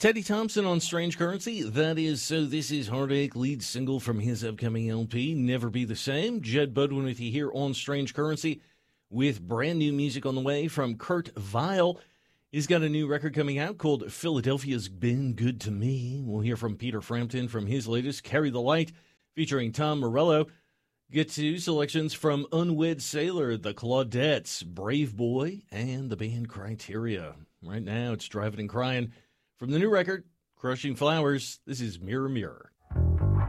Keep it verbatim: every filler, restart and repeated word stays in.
Teddy Thompson on Strange Currency. That is So This Is Heartache, lead single from his upcoming L P, Never Be the Same. Jed Budwin with you here on Strange Currency with brand new music on the way from Kurt Vile. He's got a new record coming out called Philadelphia's Been Good to Me. We'll hear from Peter Frampton from his latest, Carry the Light, featuring Tom Morello. Get to selections from Unwed Sailor, The Claudettes, Brave Boy, and the band Criteria. Right now, it's Driving and Crying. From the new record, Crushing Flowers, this is Mirror Mirror.